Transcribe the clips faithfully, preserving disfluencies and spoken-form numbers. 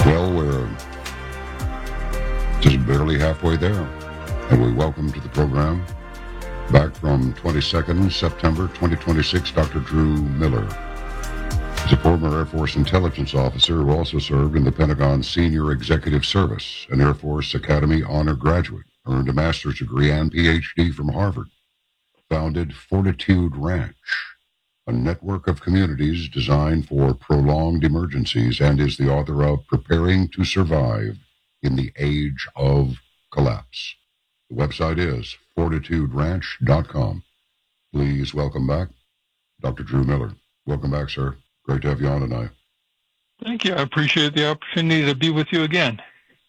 Well, we're just barely halfway there, and we welcome to the program, back from twenty-second September twenty twenty-six, Doctor Drew Miller. He's a former Air Force intelligence officer who also served in the Pentagon Senior Executive Service, an Air Force Academy honor graduate, earned a master's degree and P H D from Harvard, founded Fortitude Ranch, a network of communities designed for prolonged emergencies, and is the author of Preparing to Survive in the Age of Collapse. The website is fortitude ranch dot com. Please welcome back Doctor Drew Miller. Welcome back, sir. Great to have you on tonight. Thank you. I appreciate the opportunity to be with you again.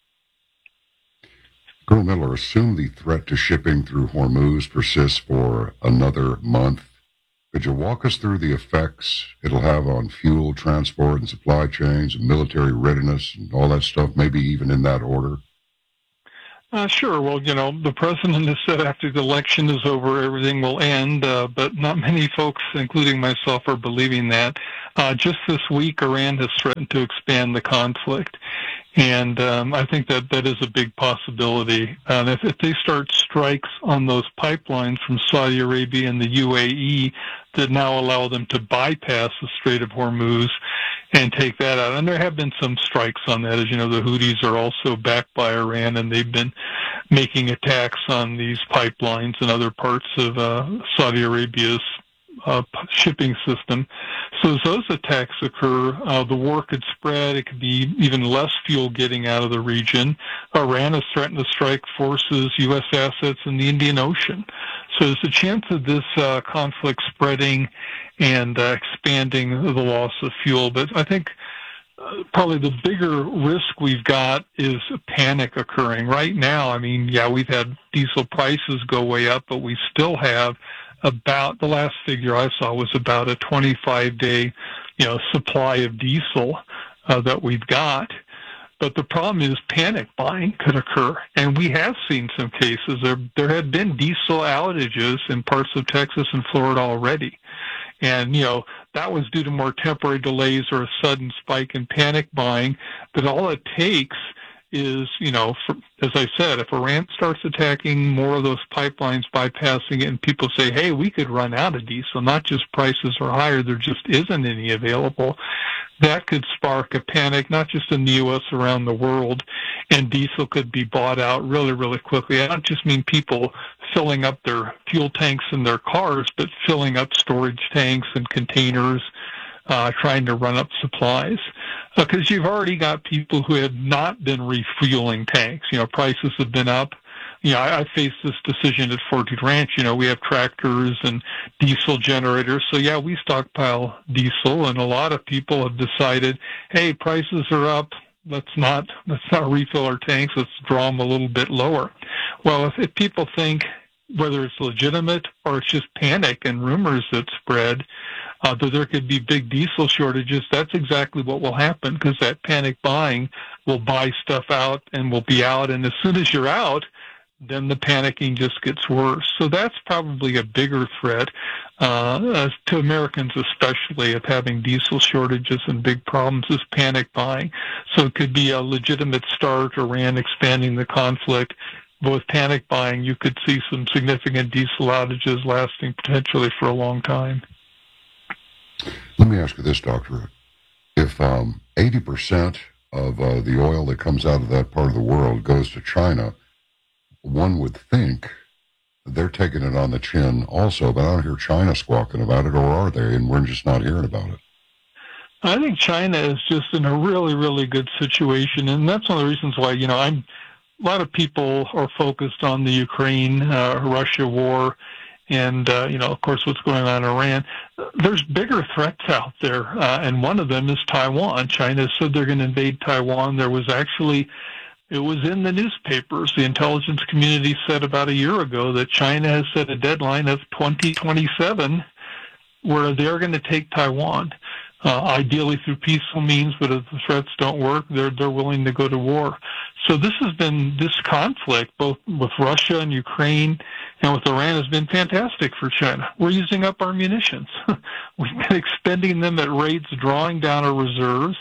Colonel Miller, assume the threat to shipping through Hormuz persists for another month. Could you walk us through the effects it'll have on fuel, transport, and supply chains, and military readiness, and all that stuff, maybe even in that order? Uh, sure. Well, you know, the president has said after the election is over, everything will end, uh, but not many folks, including myself, are believing that. Uh, just this week, Iran has threatened to expand the conflict, and um, I think that that is a big possibility. Uh, if, if they start strikes on those pipelines from Saudi Arabia and the U A E that now allow them to bypass the Strait of Hormuz and take that out. And there have been some strikes on that. As you know, the Houthis are also backed by Iran, and they've been making attacks on these pipelines and other parts of uh, Saudi Arabia's uh, shipping system. So as those attacks occur, uh, the war could spread. It could be even less fuel getting out of the region. Iran has threatened to strike forces, U S assets in the Indian Ocean. So there's a chance of this uh, conflict spreading and uh, expanding the loss of fuel. But I think uh, probably the bigger risk we've got is panic occurring. Right now, I mean, yeah, we've had diesel prices go way up, but we still have about, the last figure I saw was about a twenty-five day, you know, supply of diesel uh, that we've got. But the problem is panic buying could occur, and we have seen some cases. There, there have been diesel outages in parts of Texas and Florida already. And, you know, that was due to more temporary delays or a sudden spike in panic buying. But all it takes is, you know, for, as I said, if Iran starts attacking more of those pipelines, bypassing it, and people say, hey, we could run out of diesel, not just prices are higher, there just isn't any available, that could spark a panic, not just in the U S, around the world, and diesel could be bought out really, really quickly. I don't just mean people filling up their fuel tanks in their cars, but filling up storage tanks and containers, uh, trying to run up supplies. Because uh, you've already got people who have not been refueling tanks. You know, prices have been up. You know, I, I faced this decision at Fortitude Ranch. You know, we have tractors and diesel generators. So, yeah, we stockpile diesel, and a lot of people have decided, hey, prices are up. Let's not let's not refill our tanks. Let's draw them a little bit lower. Well, if, if people think, whether it's legitimate or it's just panic and rumors that spread, uh, that there could be big diesel shortages, that's exactly what will happen, because that panic buying will buy stuff out and will be out. And as soon as you're out, then the panicking just gets worse. So that's probably a bigger threat uh, to Americans, especially, of having diesel shortages and big problems, is panic buying. So it could be a legitimate start, Iran expanding the conflict. But with panic buying, you could see some significant diesel outages lasting potentially for a long time. Let me ask you this, Doctor. If um, eighty percent of uh, the oil that comes out of that part of the world goes to China, one would think they're taking it on the chin also, but I don't hear China squawking about it, or are they? And we're just not hearing about it. I think China is just in a really, really good situation, and that's one of the reasons why, you know, I'm, a lot of people are focused on the Ukraine-Russia uh, war, and, uh, you know, of course, what's going on in Iran. There's bigger threats out there, uh, and one of them is Taiwan. China said they're going to invade Taiwan. There was actually, it was in the newspapers. The intelligence community said about a year ago that China has set a deadline of twenty twenty-seven where they're going to take Taiwan, uh, ideally through peaceful means, but if the threats don't work, they're, they're willing to go to war. So this has been, this conflict, both with Russia and Ukraine and with Iran, has been fantastic for China. We're using up our munitions. We've been expending them at rates, drawing down our reserves.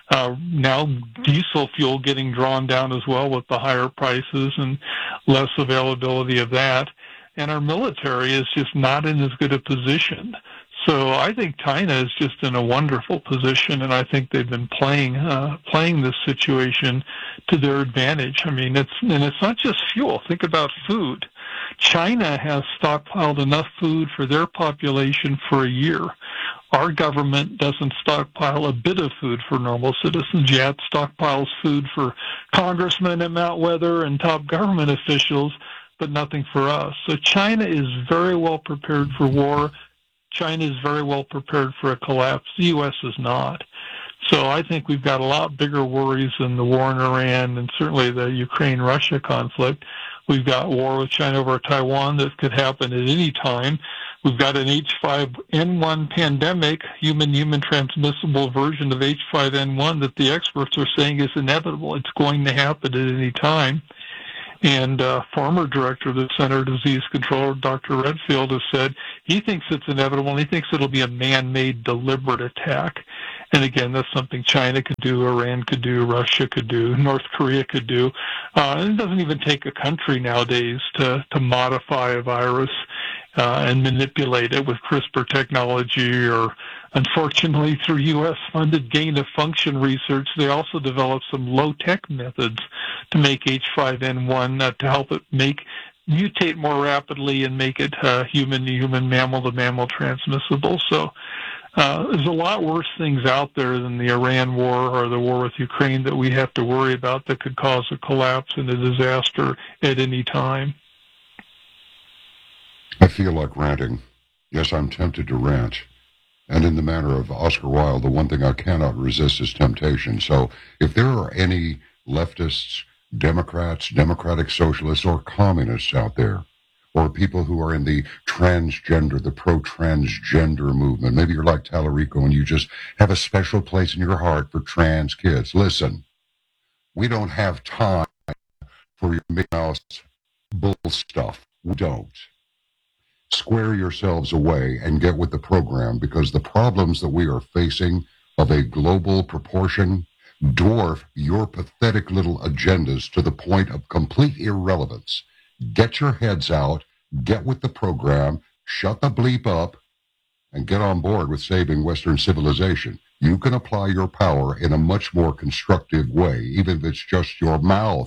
Uh, now diesel fuel getting drawn down as well with the higher prices and less availability of that. And our military is just not in as good a position. So I think China is just in a wonderful position, and I think they've been playing uh, playing this situation to their advantage. I mean, it's and it's not just fuel. Think about food. China has stockpiled enough food for their population for a year. Our government doesn't stockpile a bit of food for normal citizens yet, stockpiles food for congressmen at Mount Weather and top government officials, but nothing for us. So China is very well prepared for war. China is very well prepared for a collapse. The U S is not. So I think we've got a lot bigger worries than the war in Iran and certainly the Ukraine-Russia conflict. We've got war with China over Taiwan that could happen at any time. We've got an H five N one pandemic, human-human transmissible version of H five N one that the experts are saying is inevitable. It's going to happen at any time. And uh, former director of the Center of Disease Control, Doctor Redfield, has said he thinks it's inevitable and he thinks it'll be a man-made deliberate attack. And again, that's something China could do, Iran could do, Russia could do, North Korea could do. Uh, and it doesn't even take a country nowadays to, to modify a virus uh, and manipulate it with CRISPR technology, or unfortunately through U S-funded gain-of-function research, they also developed some low-tech methods to make H five N one uh, to help it make mutate more rapidly and make it uh, human-to-human, mammal-to-mammal transmissible. So uh, there's a lot worse things out there than the Iran war or the war with Ukraine that we have to worry about that could cause a collapse and a disaster at any time. I feel like ranting. Yes, I'm tempted to rant. And in the manner of Oscar Wilde, the one thing I cannot resist is temptation. So if there are any leftists, Democrats, democratic socialists, or communists out there, or people who are in the transgender, the pro-transgender movement, maybe you're like Tallarico and you just have a special place in your heart for trans kids. Listen, we don't have time for your Mickey Mouse bull stuff. We don't. Square yourselves away and get with the program, because the problems that we are facing of a global proportion dwarf your pathetic little agendas to the point of complete irrelevance. Get your heads out, get with the program, shut the bleep up, and get on board with saving Western civilization. You can apply your power in a much more constructive way, even if it's just your mouth.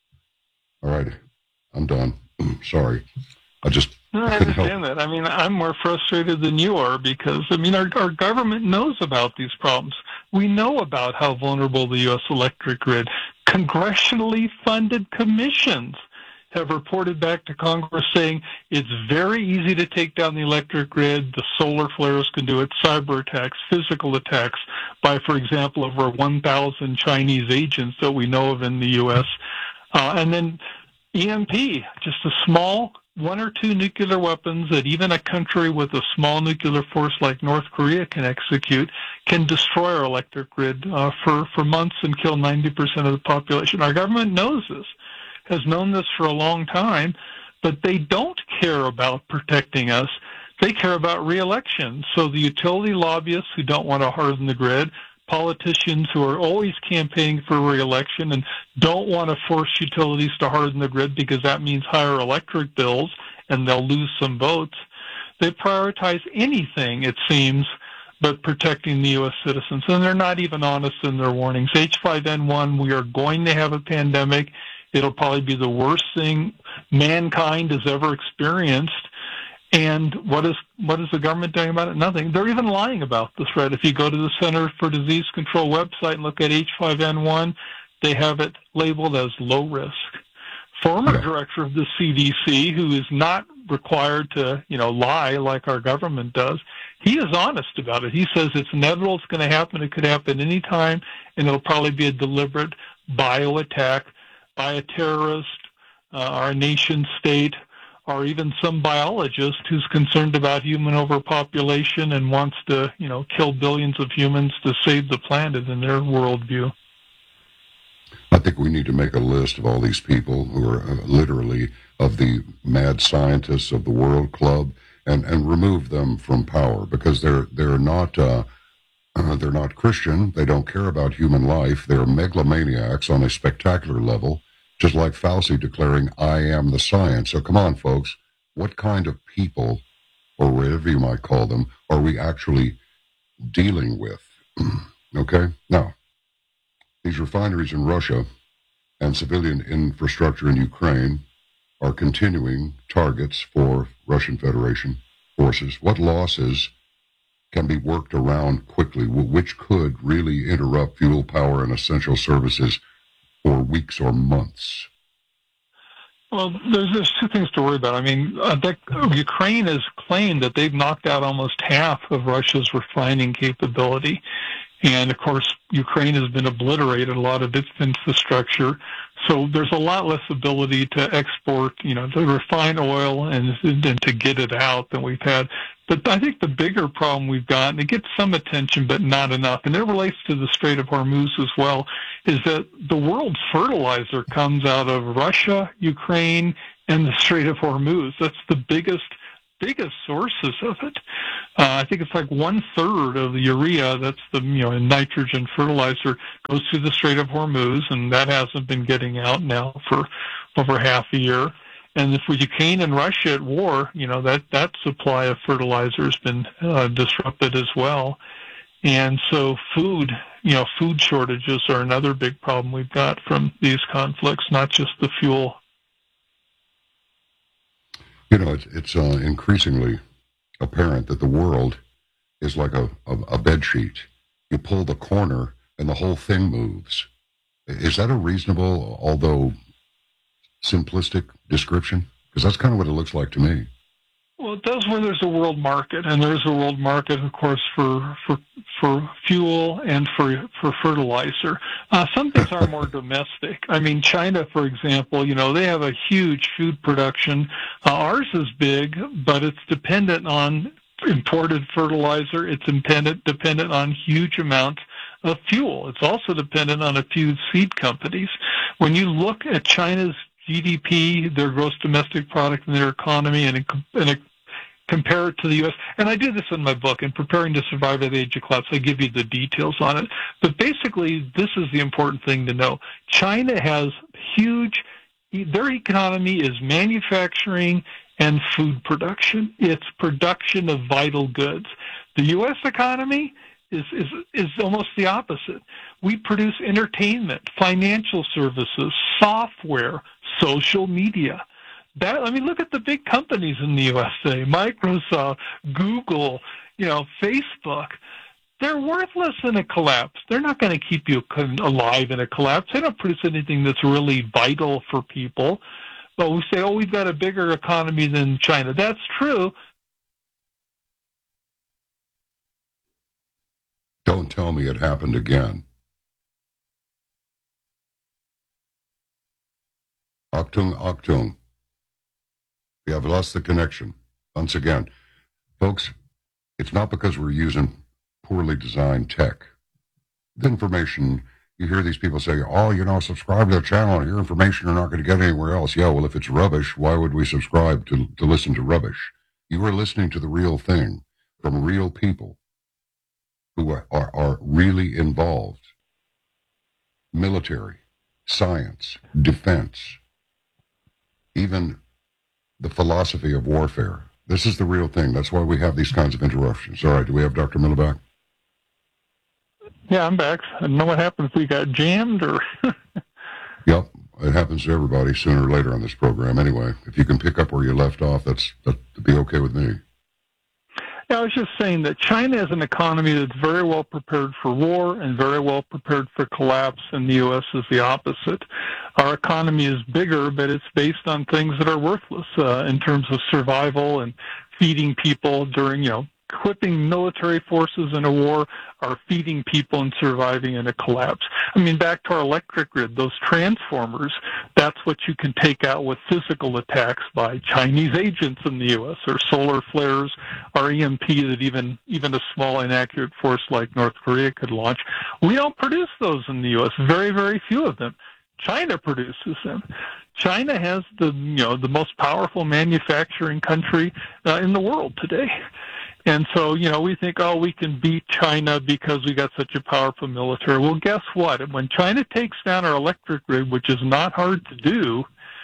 All right, I'm done. Sorry. I just No, I understand that. I mean, I'm more frustrated than you are because, I mean, our, our government knows about these problems. We know about how vulnerable the U S electric grid. Congressionally funded commissions have reported back to Congress saying it's very easy to take down the electric grid. The solar flares can do it. Cyber attacks, physical attacks by, for example, over one thousand Chinese agents that we know of in the U S. Uh, and then E M P, just a small one or two nuclear weapons that even a country with a small nuclear force like North Korea can execute can destroy our electric grid uh, for, for months and kill ninety percent of the population. Our government knows this, has known this for a long time, but they don't care about protecting us. They care about re-election. So the utility lobbyists who don't want to harden the grid, politicians who are always campaigning for re-election and don't want to force utilities to harden the grid because that means higher electric bills and they'll lose some votes. They prioritize anything, it seems, but protecting the U S citizens. And they're not even honest in their warnings. H five N one, we are going to have a pandemic. It'll probably be the worst thing mankind has ever experienced. And what is what is the government doing about it? Nothing. They're even lying about the threat. If you go to the Center for Disease Control website and look at H five N one, they have it labeled as low risk. Former yeah. director of the C D C, who is not required to, you know, lie like our government does, he is honest about it. He says it's inevitable, it's going to happen, it could happen any time, and it'll probably be a deliberate bio attack by a terrorist, uh, or a nation state, or even some biologist who's concerned about human overpopulation and wants to, you know, kill billions of humans to save the planet in their worldview. I think we need to make a list of all these people who are uh, literally of the mad scientists of the World Club and, and remove them from power, because they're they're not uh, Uh, they're not Christian. They don't care about human life. They're megalomaniacs on a spectacular level, just like Fauci declaring, I am the science. So come on, folks. What kind of people, or whatever you might call them, are we actually dealing with? Okay? Now, these refineries in Russia and civilian infrastructure in Ukraine are continuing targets for Russian Federation forces. What losses can be worked around quickly, which could really interrupt fuel, power, and essential services for weeks or months? Well, there's, there's two things to worry about. I mean, uh, that, Ukraine has claimed that they've knocked out almost half of Russia's refining capability. And, of course, Ukraine has been obliterated, a lot of its infrastructure. So there's a lot less ability to export, you know, to refine oil and, and to get it out than we've had. But I think the bigger problem we've got, and it gets some attention but not enough, and it relates to the Strait of Hormuz as well, is that the world's fertilizer comes out of Russia, Ukraine, and the Strait of Hormuz. That's the biggest biggest sources of it. Uh, I think it's like one third of the urea, that's the you know nitrogen fertilizer, goes through the Strait of Hormuz, and that hasn't been getting out now for over half a year. And if with Ukraine and Russia at war, you know that that supply of fertilizer has been uh, disrupted as well. And so food, you know, food shortages are another big problem we've got from these conflicts, not just the fuel. You know, it's, it's uh, increasingly apparent that the world is like a, a, a bed sheet. You pull the corner and the whole thing moves. Is that a reasonable, although simplistic description? Because that's kind of what it looks like to me. Well, it does when there's a world market, and there's a world market, of course, for for for fuel and for for fertilizer. Uh, some things are more domestic. I mean, China, for example, you know, they have a huge food production. Uh, ours is big, but it's dependent on imported fertilizer. It's dependent dependent on huge amounts of fuel. It's also dependent on a few seed companies. When you look at China's G D P, their gross domestic product, and their economy, and, and it, compare it to the U S. And I do this in my book, in Preparing to Survive at the Age of Collapse. I give you the details on it. But basically, this is the important thing to know. China has huge, their economy is manufacturing and food production. It's production of vital goods. The U S economy is, is, is almost the opposite. We produce entertainment, financial services, software, social media. That, I mean, look at the big companies in the U S A, Microsoft, Google, you know, Facebook. They're worthless in a collapse. They're not going to keep you alive in a collapse. They don't produce anything that's really vital for people. But we say, oh, we've got a bigger economy than China. That's true. Don't tell me it happened again. Achtung, Achtung. We have lost the connection once again. Folks, it's not because we're using poorly designed tech. The information, you hear these people say, oh, you know, subscribe to the channel and your information you're not going to get anywhere else. Yeah, well, if it's rubbish, why would we subscribe to, to listen to rubbish? You are listening to the real thing from real people who are, are, are really involved. Military, science, defense, even the philosophy of warfare. This is the real thing. That's why we have these kinds of interruptions. All right, do we have Doctor Miller back? Yeah, I'm back. I don't know what happened, if we got jammed or... Yep, it happens to everybody sooner or later on this program. Anyway, if you can pick up where you left off, that's that'd be okay with me. Yeah, I was just saying that China is an economy that's very well prepared for war and very well prepared for collapse, and the U S is the opposite. Our economy is bigger, but it's based on things that are worthless uh, in terms of survival and feeding people during, you know, equipping military forces in a war, or feeding people and surviving in a collapse. I mean, back to our electric grid, those transformers, that's what you can take out with physical attacks by Chinese agents in the U S, or solar flares, or E M P that even, even a small inaccurate force like North Korea could launch. We don't produce those in the U S, very, very few of them. China produces them. China has the, you know, the most powerful manufacturing country uh, in the world today. And so, you know, we think, oh, we can beat China because we got such a powerful military. Well, guess what? When China takes down our electric grid, which is not hard to do,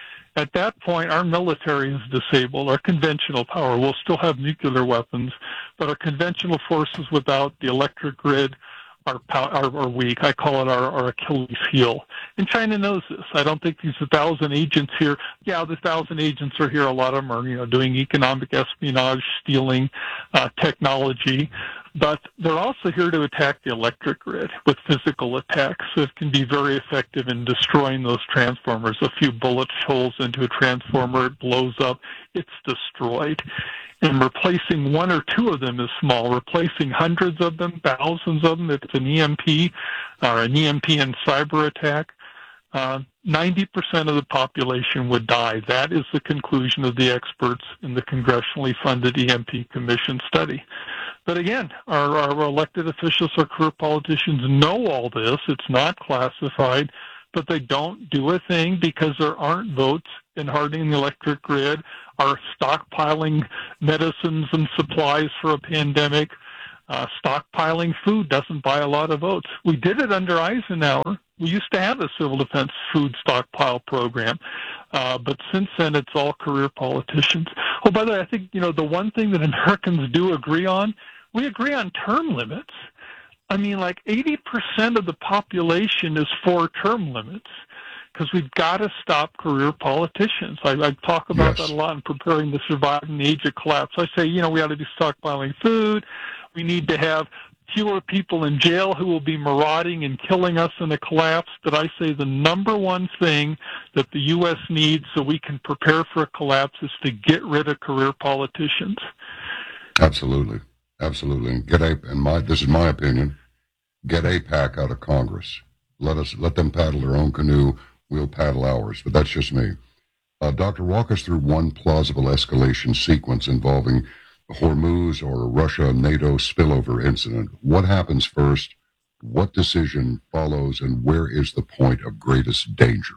at that point, our military is disabled. Our conventional power, we'll still have nuclear weapons, but our conventional forces without the electric grid are, are, are weak. I call it our, our Achilles heel. And China knows this. I don't think these thousand agents here, yeah, the thousand agents are here. A lot of them are, you know, doing economic espionage, stealing uh, technology. But they're also here to attack the electric grid with physical attacks. So it can be very effective in destroying those transformers. A few bullet holes into a transformer, it blows up, it's destroyed. And replacing one or two of them is small. Replacing hundreds of them, thousands of them, if it's an E M P or an E M P and cyber attack, uh, ninety percent of the population would die. That is the conclusion of the experts in the congressionally funded E M P Commission study. But again, our, our elected officials, our career politicians know all this. It's not classified, but they don't do a thing because there aren't votes in hardening the electric grid, are stockpiling medicines and supplies for a pandemic. Uh, stockpiling food doesn't buy a lot of votes. We did it under Eisenhower. We used to have a civil defense food stockpile program. Uh, but since then, it's all career politicians. Oh, by the way, I think, you know, the one thing that Americans do agree on, we agree on term limits. I mean, like eighty percent of the population is for term limits because we've got to stop career politicians. I, I talk about Yes. that a lot in preparing to survive in the age of collapse. I say, you know, we ought to be stockpiling food. We need to have fewer people in jail who will be marauding and killing us in a collapse. But I say the number one thing that the U S needs so we can prepare for a collapse is to get rid of career politicians. Absolutely. Absolutely. And get a, and my, this is my opinion, get AIPAC out of Congress. Let us, let them paddle their own canoe. We'll paddle ours. But that's just me. Uh, Doctor, walk us through one plausible escalation sequence involving Hormuz or a Russia-NATO spillover incident. What happens first? What decision follows? And where is the point of greatest danger?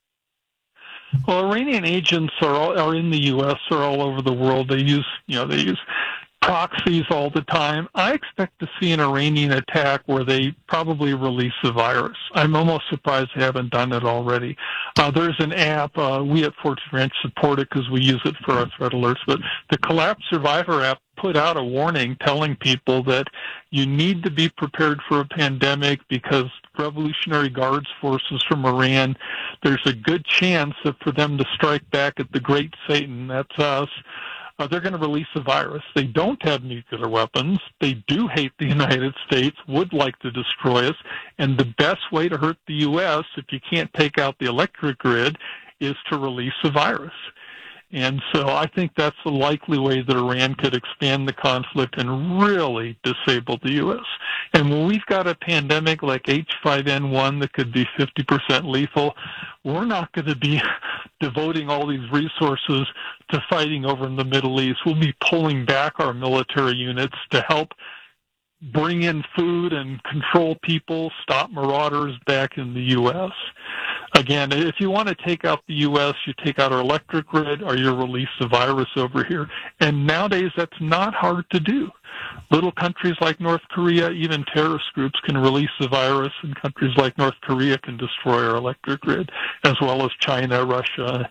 Well, Iranian agents are all, are in the U S or all over the world. They use, you know, they use proxies all the time. I expect to see an Iranian attack where they probably release the virus. I'm almost surprised they haven't done it already. Uh, there's an app, uh, we at Fortune Ranch support it because we use it for our threat alerts, but the Collapse Survivor app put out a warning telling people that you need to be prepared for a pandemic because Revolutionary Guards forces from Iran, there's a good chance that for them to strike back at the great Satan, that's us, Uh, they're going to release a virus. They don't have nuclear weapons. They do hate the United States, would like to destroy us, and the best way to hurt the U S, if you can't take out the electric grid, is to release a virus. And so I think that's the likely way that Iran could expand the conflict and really disable the U S. And when we've got a pandemic like H five N one that could be fifty percent lethal, we're not going to be devoting all these resources to fighting over in the Middle East. We'll be pulling back our military units to help bring in food and control people, stop marauders back in the U S. Again, if you want to take out the U S, you take out our electric grid or you release the virus over here. And nowadays, that's not hard to do. Little countries like North Korea, even terrorist groups can release the virus, and countries like North Korea can destroy our electric grid, as well as China, Russia.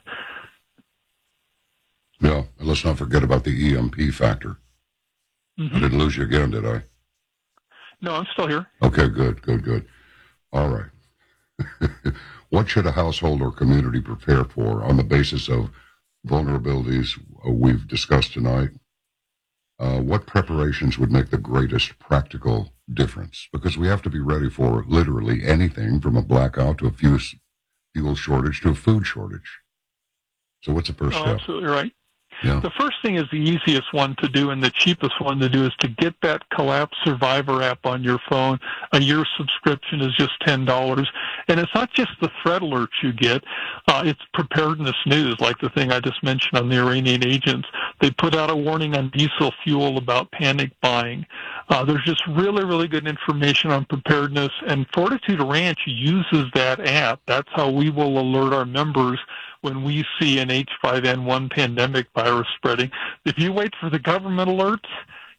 Yeah, and let's not forget about the E M P factor. Mm-hmm. I didn't lose you again, did I? No, I'm still here. Okay, good, good, good. All right. What should a household or community prepare for on the basis of vulnerabilities we've discussed tonight? Uh, what preparations would make the greatest practical difference? Because we have to be ready for literally anything from a blackout to a fuel fuel shortage to a food shortage. So what's the first Oh, step? absolutely right. Yeah. The first thing is the easiest one to do and the cheapest one to do is to get that Collapse Survivor app on your phone. A year subscription is just ten dollars. And it's not just the threat alerts you get. Uh, it's preparedness news, like the thing I just mentioned on the Iranian agents. They put out a warning on diesel fuel about panic buying. Uh, there's just really, really good information on preparedness. And Fortitude Ranch uses that app. That's how we will alert our members when we see an H five N one pandemic virus spreading. If you wait for the government alerts,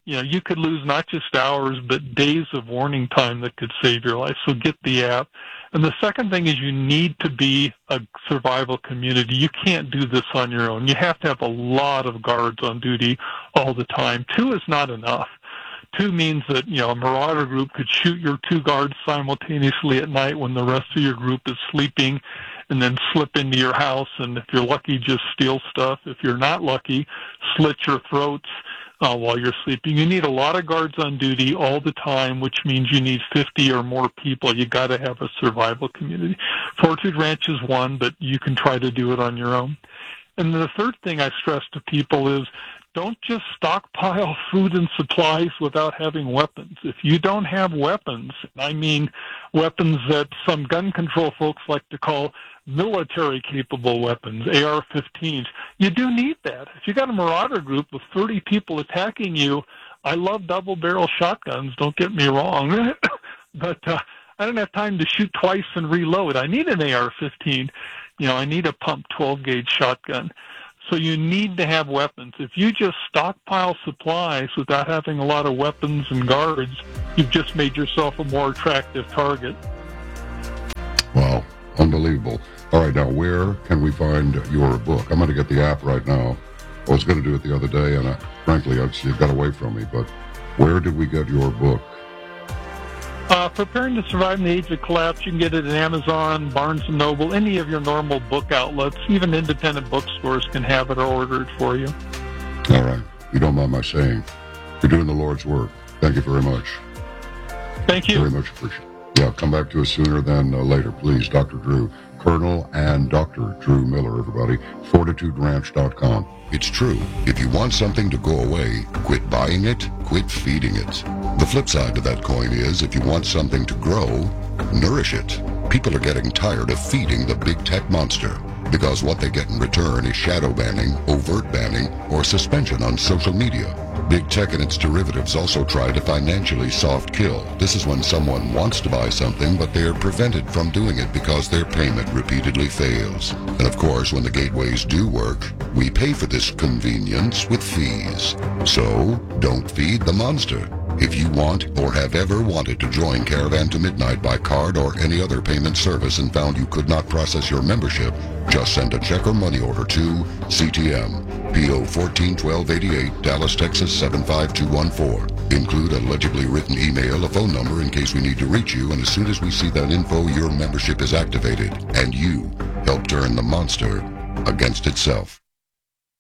you know, you could lose not just hours, but days of warning time that could save your life. So get the app. And the second thing is you need to be a survival community. You can't do this on your own. You have to have a lot of guards on duty all the time. Two is not enough. Two means that, you know, a marauder group could shoot your two guards simultaneously at night when the rest of your group is sleeping, and then slip into your house, and if you're lucky, just steal stuff. If you're not lucky, slit your throats uh, while you're sleeping. You need a lot of guards on duty all the time, which means you need fifty or more people. You got to have a survival community. Fortitude Ranch is one, but you can try to do it on your own. And the third thing I stress to people is don't just stockpile food and supplies without having weapons. If you don't have weapons, I mean weapons that some gun control folks like to call military-capable weapons, A R fifteens, you do need that. If you got a marauder group with thirty people attacking you, I love double-barrel shotguns, don't get me wrong, but uh, I don't have time to shoot twice and reload. I need an A R fifteen. You know, I need a pump twelve gauge shotgun. So you need to have weapons. If you just stockpile supplies without having a lot of weapons and guards, you've just made yourself a more attractive target. Wow, unbelievable. All right, now where can we find your book? I'm going to get the app right now. I was going to do it the other day, and I, frankly, I, it got away from me. But where did we get your book? Uh, Preparing to Survive in the Age of Collapse, you can get it at Amazon, Barnes and Noble, any of your normal book outlets. Even independent bookstores can have it or order it for you. All right. You don't mind my saying, you're doing the Lord's work. Thank you very much. Thank you. Very much appreciated. Yeah, come back to us sooner than uh, later, please. Doctor Drew, Colonel and Doctor Drew Miller, everybody. Fortitude Ranch dot com. It's true. If you want something to go away, quit buying it, quit feeding it. The flip side to that coin is if you want something to grow, nourish it. People are getting tired of feeding the big tech monster because what they get in return is shadow banning, overt banning, or suspension on social media. Big tech and its derivatives also try to financially soft kill. This is when someone wants to buy something, but they are prevented from doing it because their payment repeatedly fails. And of course, when the gateways do work, we pay for this convenience with fees. So, don't feed the monster. If you want or have ever wanted to join Caravan to Midnight by card or any other payment service and found you could not process your membership, just send a check or money order to C T M, P O fourteen twelve eighty-eight, Dallas, Texas seven five two one four. Include a legibly written email, a phone number in case we need to reach you, and as soon as we see that info, your membership is activated, and you help turn the monster against itself.